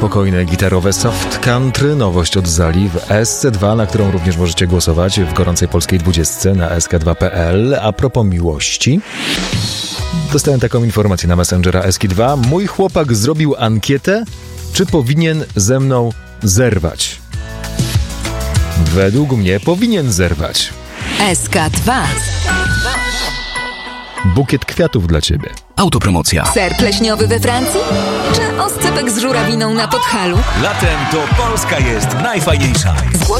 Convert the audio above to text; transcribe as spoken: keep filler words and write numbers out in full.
spokojne gitarowe soft country, nowość od Zali w S C dwa, na którą również możecie głosować w gorącej polskiej dwudziestce na s k dwa kropka p l. A propos miłości, dostałem taką informację na Messengera S K dwa. Mój chłopak zrobił ankietę, czy powinien ze mną zerwać. Według mnie powinien zerwać. S K dwa. Bukiet kwiatów dla ciebie. Autopromocja. Ser pleśniowy we Francji? Czy oscypek z żurawiną na Podhalu? Latem to Polska jest najfajniejsza. Zgłoś